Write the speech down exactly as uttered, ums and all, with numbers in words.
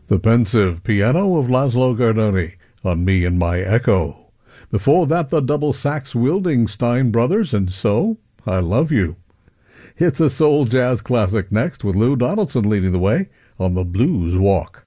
The pensive piano of Laszlo Gardoni on Me and My Echo. Before that, the double sax wielding Stein Brothers, and So I Love You. It's a soul jazz classic next, with Lou Donaldson leading the way on the Blues Walk.